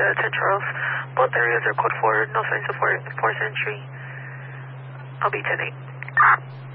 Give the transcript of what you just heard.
10 Charles. Both areas are code 4, no signs of force entry. I'll be 10-8.